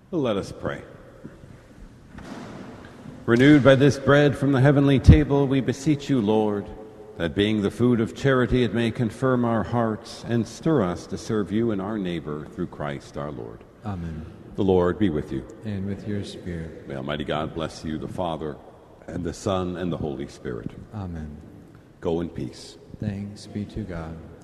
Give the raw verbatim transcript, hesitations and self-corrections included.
Let us pray. Renewed by this bread from the heavenly table, we beseech you, Lord, that being the food of charity, it may confirm our hearts and stir us to serve you and our neighbor through Christ our Lord. Amen. The Lord be with you. And with your spirit. May Almighty God bless you, the Father, and the Son, and the Holy Spirit. Amen. Go in peace. Thanks be to God.